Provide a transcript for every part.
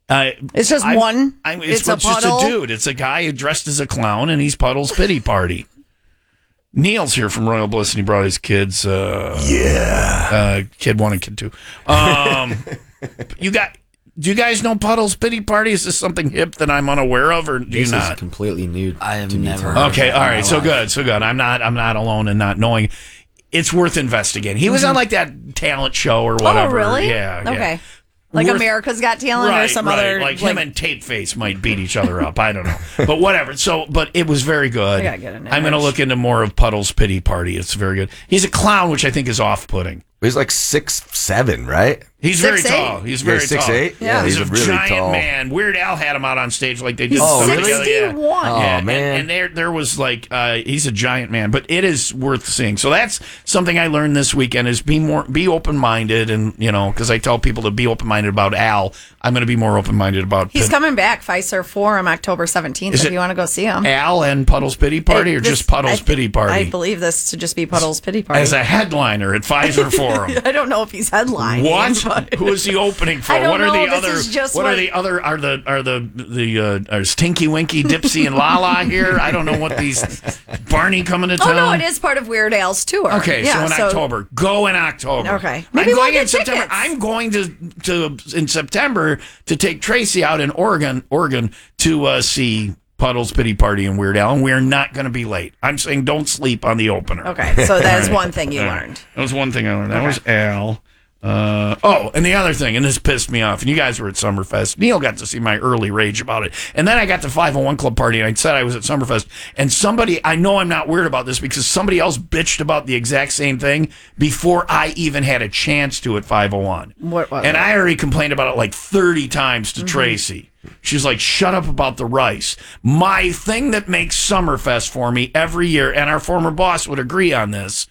It's just one. It's a just puddle. a dude. It's a guy dressed as a clown, and he's Puddle's Pity Party. Neil's here from Royal Bliss, and he brought his kids. Kid 1 and Kid 2. Do you guys know Puddle's Pity Party? Is this something hip that I'm unaware of, or do you not? This is completely new. I have to me, never. Tom. Okay, all right, so good. I'm not alone in not knowing. It's worth investigating. He was on like that talent show or whatever. Oh, really? Yeah. Okay. Like America's Got Talent or some other. Like him and Tape Face might beat each other up. I don't know, but whatever. But it was very good. I gotta get an I'm going to look into more of Puddle's Pity Party. It's very good. He's a clown, which I think is off-putting. He's like 6'7", right? He's very 6'8"? tall. He's very tall. 6'8"? Yeah. He's a really giant tall man. Weird Al had him out on stage like they did. He's some of the 61. other- Oh, Yeah, man. and there was like he's a giant man, but it is worth seeing. So that's something I learned this weekend is be open minded, and because I tell people to be open minded about Al, I'm going to be more open minded about. He's coming back, Pfizer Forum, October 17th. If you want to go see him. Al and Puddle's Pity Party, or just Puddle's Pity Party? I believe this to just be Puddle's Pity Party. As a headliner at Pfizer Forum. I don't know if he's headlining. What? but- Who is the opening for? I don't What are know. the This other? is just What are the other? Is Tinky Winky, Dipsy, and Lala here? I don't know what these. Barney coming to Oh town. no, it is part of Weird Al's tour. Okay, yeah, so in October, go in October. Okay. Maybe I'm we'll going get in September. tickets. I'm going to in September to take Tracy out in Oregon to see Puddle's Pity Party and Weird Al, and we're not going to be late. I'm saying don't sleep on the opener. Okay, so that is one thing you learned. That was one thing I learned. That was Al. And the other thing, and this pissed me off, and you guys were at Summerfest. Neil got to see my early rage about it. And then I got to 501 Club Party, and I said I was at Summerfest. And I know I'm not weird about this because somebody else bitched about the exact same thing before I even had a chance to at 501. What and I already complained about it like 30 times to Tracy. She's like, shut up about the rice. My thing that makes Summerfest for me every year, and our former boss would agree on this,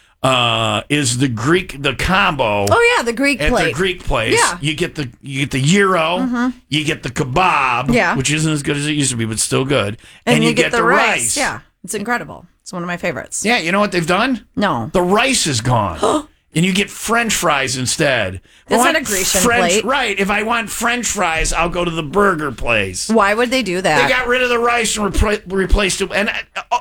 is the combo. Oh yeah, the Greek at plate. the Greek place. Yeah. You get the gyro, you get the kebab, Yeah. which isn't as good as it used to be, but still good. and you get the rice. Yeah, it's incredible. It's one of my favorites. Yeah, you know what they've done? No. The rice is gone. And you get French fries instead. That's I not want a Grecian plate. Right. If I want French fries, I'll go to the burger place. Why would they do that? They got rid of the rice and replaced it. And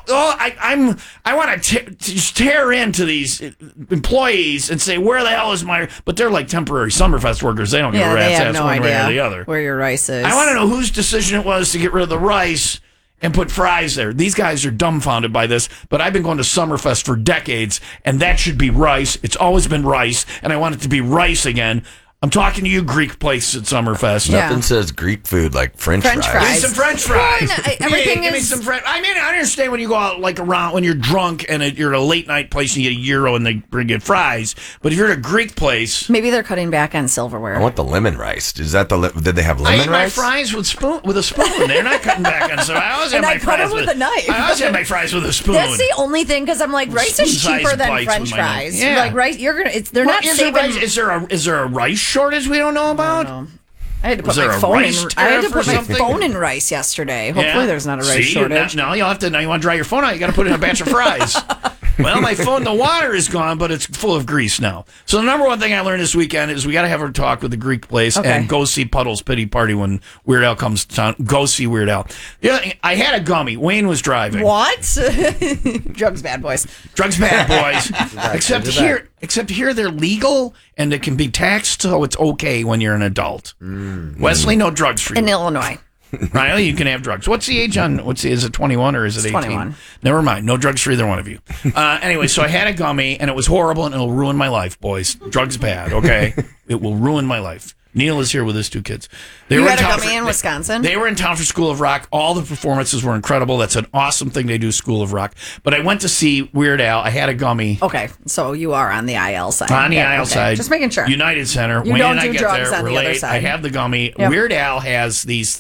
I want to just tear into these employees and say, where the hell is my... But they're like temporary Summerfest workers. They don't give a they rat's have ass no one way or the idea other. where your rice is. I want to know whose decision it was to get rid of the rice and put fries there. These guys are dumbfounded by this, but I've been going to Summerfest for decades, and that should be rice. It's always been rice, and I want it to be rice again. I'm talking to you, Greek place at Summerfest. Yeah. Nothing says Greek food like French fries. Give me some French fries. Well, everything give me is- some French. I mean, I understand when you go out like around when you're drunk and you're at a late night place and you get a gyro and they bring you fries. But if you're at a Greek place, Maybe they're cutting back on silverware. I want the lemon rice. Is that did they have I lemon eat my rice? fries with a spoon. They're not cutting back on. So I always have And my I cut fries them with a knife. I always have my fries with a spoon. That's the only thing because I'm like rice is Spoon-sized cheaper than bites French with my knife. fries. Yeah. Like rice, they're not Is saving. there a rice shortage we don't know about? I had to Was put there my a phone in. rice I had to tariff or put my something? phone in rice yesterday. Hopefully, Yeah. there's not a rice See, shortage. Now you want to dry your phone out. You got to put in a batch of fries. Well, my phone, the water is gone, but it's full of grease now. So the number one thing I learned this weekend is we got to have a talk with the Greek place and go see Puddle's Pity Party when Weird Al comes to town. Go see Weird Al. The other thing, I had a gummy. Wayne was driving. What? Drugs, bad boys. Drugs bad, boys. Except here they're legal and it can be taxed, so it's okay when you're an adult. Wesley, no drugs for you. In Illinois. Riley, you can have drugs. What's the age on? Is it 21 or is it 18? 21. Never mind. No drugs for either one of you. Anyway, so I had a gummy and it was horrible and it'll ruin my life, boys. Drugs bad, okay? It will ruin my life. Neil is here with his two kids. They You were had in a town gummy in Wisconsin? They were in town for School of Rock. All the performances were incredible. That's an awesome thing they do, School of Rock. But I went to see Weird Al. I had a gummy. Okay, so you are on the IL side. On the aisle okay. side. Just making sure. United Center. You Wayne don't and I do get drugs there. on We're the other late. side. I have the gummy. Yep. Weird Al has these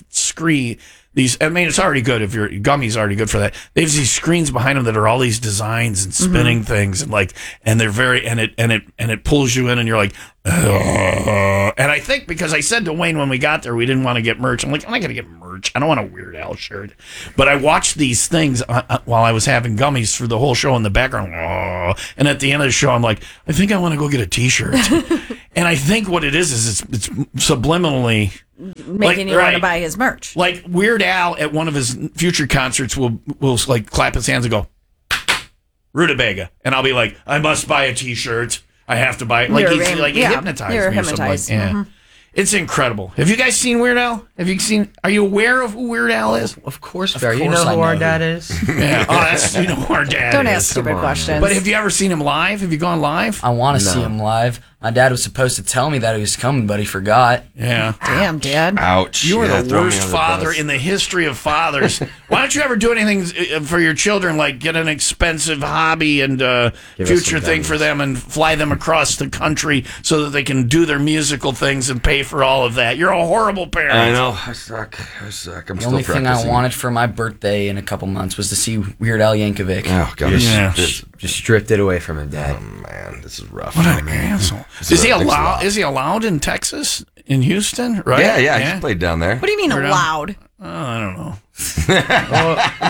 I mean, it's already good if your gummy's already good for that. They have these screens behind them that are all these designs and spinning things and they're very and it pulls you in and you're like, and I think because I said to Wayne when we got there we didn't want to get merch. I'm like, I'm not gonna get merch. merch. I don't want a Weird Al shirt. But I watched these things while I was having gummies through the whole show in the background. Oh, and at the end of the show, I'm like, I think I want to go get a T-shirt. And I think what it is it's subliminally making you want to buy his merch. Like Weird Al at one of his future concerts will like clap his hands and go, Rutabaga. And I'll be like, I must buy a T-shirt. I have to buy it. Like, he's like hypnotized you're me or something. hypnotized. Yeah. It's incredible. Have you guys seen Weird Al? Are you aware of who Weird Al is? Of course, Barry. You know who our dad is? Yeah. Oh, you know who our dad is. Don't ask stupid questions. But have you ever seen him live? Have you gone live? I want to see him live. My dad was supposed to tell me that he was coming, but he forgot. Yeah. Damn, Dad. Ouch. You are the worst father in the history of fathers. Why don't you ever do anything for your children, like get an expensive hobby and future thing for them and fly them across the country so that they can do their musical things and pay for all of that? You're a horrible parent. I know. I suck. I'm The still only thing practicing. I wanted for my birthday in a couple months was to see Weird Al Yankovic. Oh, gosh. Yeah. Just stripped it away from him, Dad. Oh, man. This is rough. What an asshole. Is he allowed in Texas, in Houston? Right? Yeah. He played down there. What do you mean allowed? Oh, I don't know. Well, I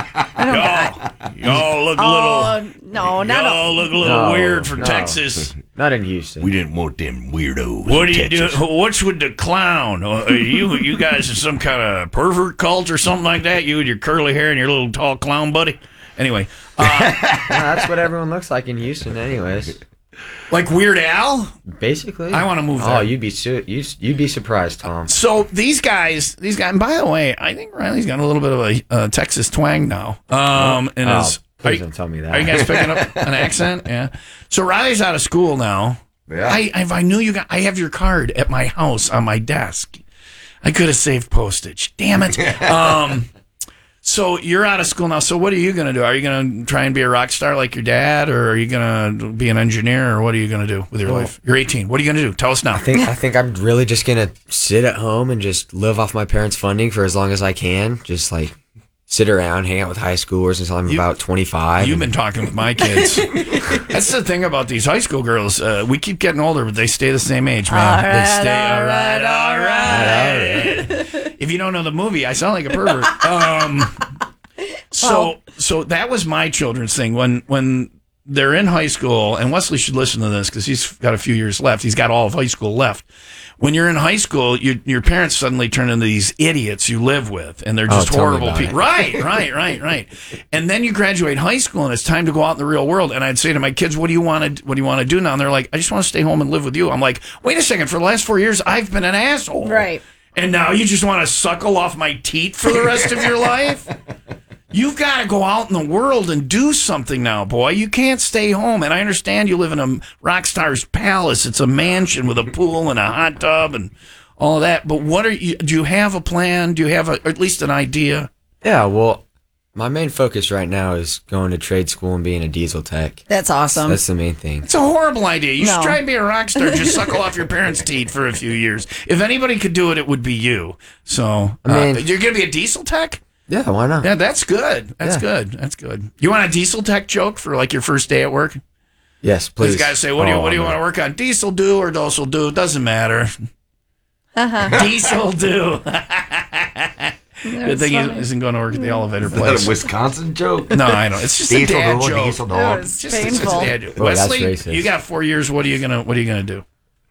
mean, Y'all look a little. No, not Y'all look a little weird for Texas. not in Houston. We didn't want them weirdos. What do you do? What's with the clown? You guys are some kind of pervert cult or something like that? You with your curly hair and your little tall clown buddy? Anyway. That's what everyone looks like in Houston, anyways. Like Weird Al? Basically. I want to move there. Oh, you'd be surprised, Tom. So these guys, and by the way, I think Riley's got a little bit of a Texas twang now. Please don't tell me that. Are you guys picking up an accent? Yeah. So Riley's out of school now. Yeah. If I knew I have your card at my house on my desk. I could have saved postage. Damn it. So you're out of school now. So what are you going to do? Are you going to try and be a rock star like your dad, or are you going to be an engineer, or what are you going to do with your life? You're 18. What are you going to do? Tell us now. I think I'm really just gonna sit at home and just live off my parents' funding for as long as I can. Just like sit around, hang out with high schoolers until I'm about 25. You've been talking with my kids. That's the thing about these high school girls. We keep getting older, but they stay the same age, man. They stay all right. If you don't know the movie, I sound like a pervert. So that was my children's thing. When they're in high school, and Wesley should listen to this because he's got a few years left. He's got all of high school left. When you're in high school, your parents suddenly turn into these idiots you live with, and they're just horrible people. Right. And then you graduate high school, and it's time to go out in the real world. And I'd say to my kids, "What do you want to do now?" And they're like, "I just want to stay home and live with you." I'm like, "Wait a second! For the last 4 years, I've been an asshole, Right? And now you just want to suckle off my teat for the rest of your life?" You've got to go out in the world and do something now, boy. You can't stay home. And I understand you live in a rock star's palace. It's a mansion with a pool and a hot tub and all of that. But do you have a plan? Do you have at least an idea? Yeah, well, my main focus right now is going to trade school and being a diesel tech. That's awesome. That's the main thing. It's a horrible idea. You should try and be a rock star. Just suckle off your parents' teeth for a few years. If anybody could do it, it would be you. So, you're going to be a diesel tech? Yeah, why not? Yeah, that's good. That's good. You want a diesel tech joke for like your first day at work? Yes, please. These guys say, what do you want to work on? Diesel do or dosel do? Doesn't matter. Diesel do. Good thing he isn't going to work at the elevator place. Is that a Wisconsin joke? No, I don't. It's just a dad joke. Diesel That dog. was It's painful. a dad joke. Boy, that's Wesley, racist. you got 4 years. What are you gonna do?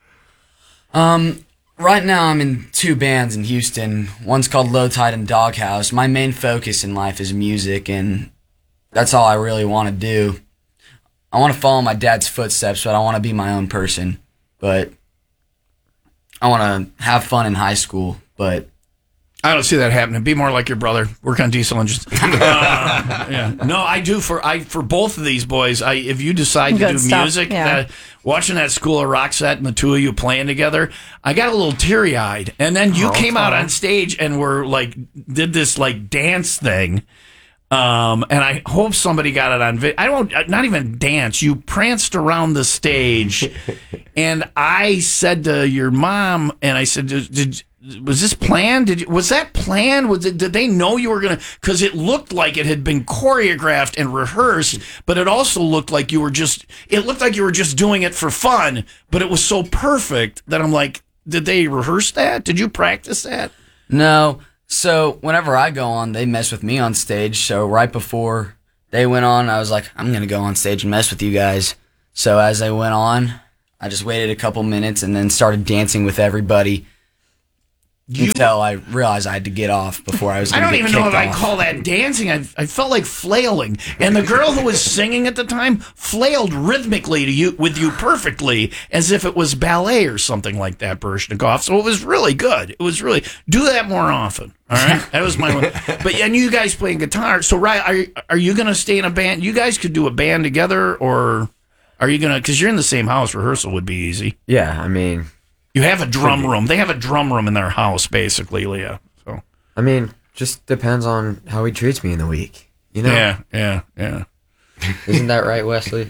Right now I'm in 2 bands in Houston. One's called Low Tide and Doghouse. My main focus in life is music, and that's all I really want to do. I want to follow my dad's footsteps, but I want to be my own person. But I want to have fun in high school, but I don't see that happening. Be more like your brother. Work on diesel engines. Yeah. No, I do for both of these boys. If you decide to Good do stuff, music, yeah. watching that School of Rock set and the two of you playing together, I got a little teary eyed. And then you came out on stage and did this like dance thing. And I hope somebody got it on video. Not even dance. You pranced around the stage, and I said to your mom, and I said, was this planned? Was that planned? Did they know you were gonna? Because it looked like it had been choreographed and rehearsed, but it also looked like you were just. It looked like you were just doing it for fun, but it was so perfect that I'm like, did they rehearse that? Did you practice that? no. So whenever I go on, they mess with me on stage. So right before they went on, I was like, I'm going to go on stage and mess with you guys. So as I went on, I just waited a couple minutes and then started dancing with everybody until I realized I had to get off before I was I going to don't get even know if kicked I off. call that dancing. I felt like flailing. And the girl who was singing at the time flailed rhythmically to you with you perfectly, as if it was ballet or something like that, Baryshnikov. So it was really good. It was really, do that more often. All right, that was my one. But and you guys playing guitar. So Ryan, are you going to stay in a band? You guys could do a band together, or are you going to? Because you're in the same house. Rehearsal would be easy. Yeah, I mean, You have a drum room. They have a drum room in their house, basically, Leah. So just depends on how he treats me in the week. You know? yeah. Isn't that right, Wesley?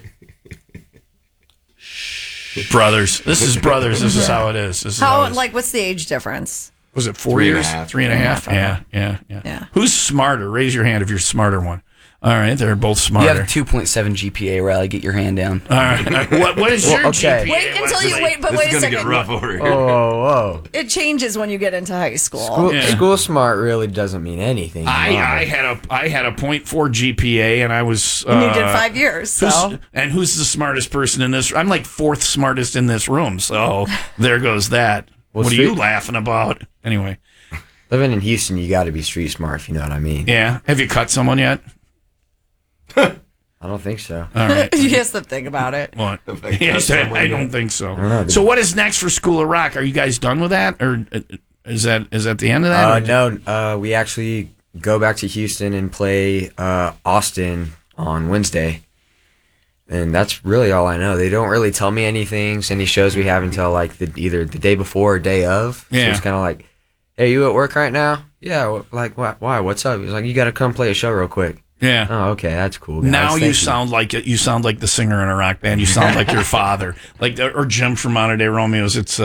Brothers. This is brothers. This is how it is. This is how it is. What's the age difference? Was it 4 3.5. years? 3.5. Yeah. Who's smarter? Raise your hand if you're the smarter one. All right, they're both You smarter. have a 2.7 GPA, Riley. Get your hand down. All right. What is your okay. GPA? Wait until you Wesley? wait, but This wait is a gonna get second. rough over here. Whoa. It changes when you get into high school. School smart really doesn't mean anything. I had a 0.4 GPA, and I was. And you did 5 years, so. Who's the smartest person in this? I'm like fourth smartest in this room, so there goes that. Well, what are you street- laughing about? Anyway, Living in Houston, you got to be street smart, if you know what I mean. yeah. Have you cut someone yet? I don't think so. All right. You have to think about it. What? If I cut Yes, someone I yet. don't think so. know. So what is next for School of Rock? Are you guys done with that, or is that the end of that? or- No, we actually go back to Houston and play Austin on Wednesday. And that's really all I know. They don't really tell me anything, any shows we have until like either the day before or day of. Yeah. So it's kind of like, hey, you at work right now? Yeah, like, why? What's up? He's like, you got to come play a show real quick. Yeah. Oh, okay, that's cool. Guys. Now Thank you sound like it. You sound like the singer in a rock band. You sound like your father, or Jim from Modern Day Romeos. It's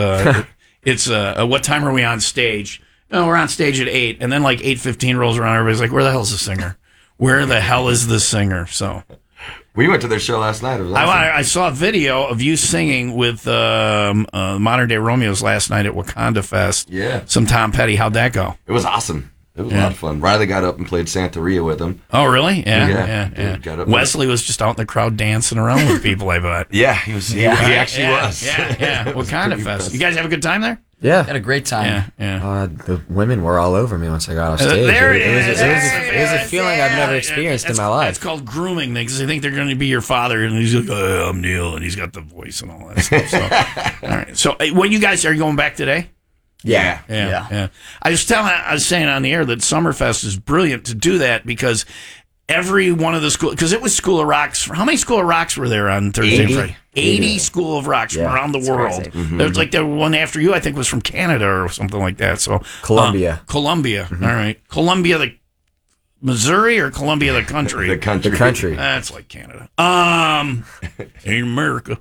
what time are we on stage? No, we're on stage at 8, and then like 8:15 rolls around. Everybody's like, "Where the hell's the singer? Where the hell is the singer?" So We went to their show last night. It was awesome. I saw a video of you singing with Modern Day Romeos last night at Wakanda Fest. Yeah. Some Tom Petty. How'd that go? It was awesome. It was a lot of fun. Riley got up and played Santeria with them. Oh, really? Yeah. Yeah. Got up. Wesley was just out in the crowd dancing around with people, I bet. Yeah, he was. He actually was. Yeah. What kind of fest? You guys have a good time there? Yeah. Had a great time. Yeah. The women were all over me once I got off stage. There it was is. it was a feeling I've never experienced in my life. It's called grooming because they think they're going to be your father, and he's like, "Oh, I'm Neil," and he's got the voice and all that stuff. So, all right. So, when you guys are you going back today? Yeah. Yeah. I was saying on the air that Summerfest is brilliant to do that because every one of the school, because it was School of Rocks. How many School of Rocks were there on Thursday and Friday? 80 School of Rocks from around the world. crazy. There's like the one after you, I think, was from Canada or something like that. So Columbia. Columbia. All right. Columbia, the Missouri or Columbia, the country? The country. The country. That's like Canada. In America.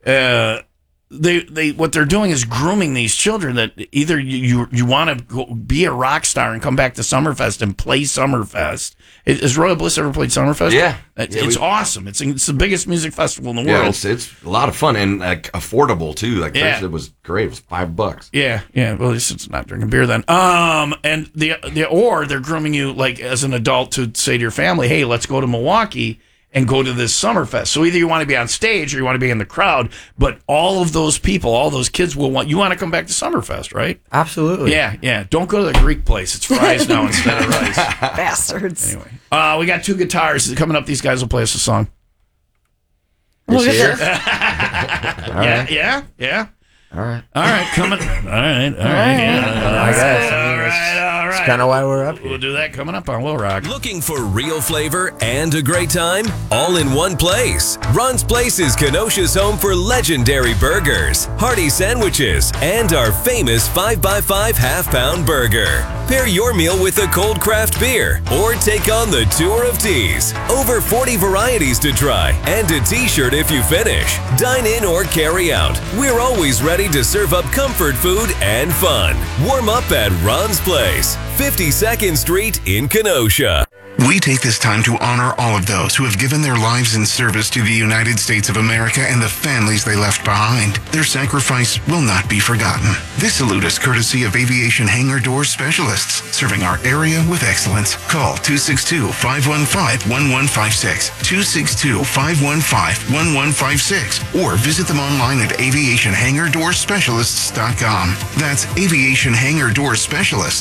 They what they're doing is grooming these children that either you want to be a rock star and come back to Summerfest and play Summerfest. Has Royal Bliss ever played Summerfest? Yeah. It's awesome. It's the biggest music festival in the Yeah, world. it's a lot of fun and like affordable too. Like Yeah. first it was great. It was $5. Yeah. Well, at least it's not drinking beer then. And or they're grooming you like as an adult to say to your family, "Hey, let's go to Milwaukee and go to this Summerfest." So either you want to be on stage or you want to be in the crowd, but all of those people, all those kids will want you want to come back to Summerfest, right? Absolutely. Yeah. Don't go to the Greek place. It's fries now instead of rice. Bastards. Anyway, we got 2 guitars coming up. These guys will play us a song. Look at year? this. All right. Yeah. All right. All right, coming. All right. Yeah. I guess. All right. That's kind of why we're up here. We'll do that coming up on Will Rock. Looking for real flavor and a great time? All in one place. Run's Place is Kenosha's home for legendary burgers, hearty sandwiches, and our famous 5x5 half-pound burger. Pair your meal with a cold craft beer or take on the tour of teas. Over 40 varieties to try and a t-shirt if you finish. Dine in or carry out. We're always ready to serve up comfort food and fun. Warm up at Run's Place, 52nd Street in Kenosha. We take this time to honor all of those who have given their lives in service to the United States of America and the families they left behind. Their sacrifice will not be forgotten. This salute is courtesy of Aviation Hangar Door Specialists, serving our area with excellence. Call 262-515-1156, 262-515-1156, or visit them online at aviationhangardoorspecialists.com. That's Aviation Hangar Door Specialists.